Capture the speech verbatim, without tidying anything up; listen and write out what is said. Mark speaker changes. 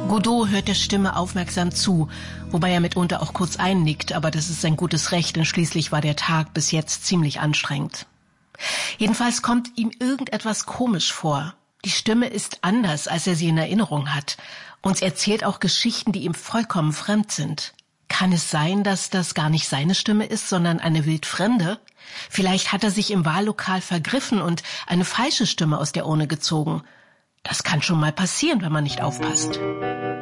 Speaker 1: Godot hört der Stimme aufmerksam zu, wobei er mitunter auch kurz einnickt, aber das ist sein gutes Recht, denn schließlich war der Tag bis jetzt ziemlich anstrengend. Jedenfalls kommt ihm irgendetwas komisch vor. Die Stimme ist anders, als er sie in Erinnerung hat. Und sie erzählt auch Geschichten, die ihm vollkommen fremd sind. Kann es sein, dass das gar nicht seine Stimme ist, sondern eine wildfremde? Vielleicht hat er sich im Wahllokal vergriffen und eine falsche Stimme aus der Urne gezogen. Das kann schon mal passieren, wenn man nicht aufpasst.